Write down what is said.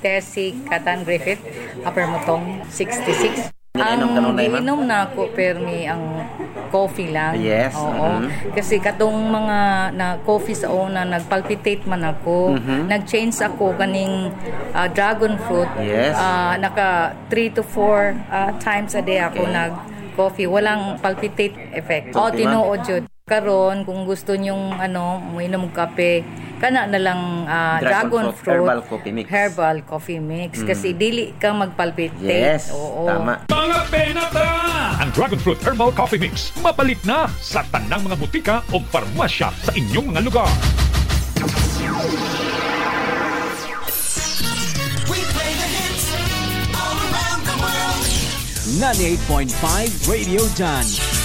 Tessie Katan Griffith, Upper Mutong, 66. Ang giinom na ako permi ang coffee lang. Yes. Oo. Kasi katong mga na coffee sa una nagpalpitate man ako. Nag-change ako kaning dragon fruit. Yes. Naka 3 to 4 times a day ako nag-coffee. Walang palpitate effect. Tinuod jud. Karon kung gusto nyong uminom kape, kana na lang dragon fruit herbal coffee mix kasi dili ka magpalpitate. Yes. Oo. Tama. Mga penata! Ang Dragon Fruit Herbal Coffee Mix mapalit na sa tanang mga butika o farmasya sa inyong mga lugar. We play the hits all around the world. 98.5 Radio Done.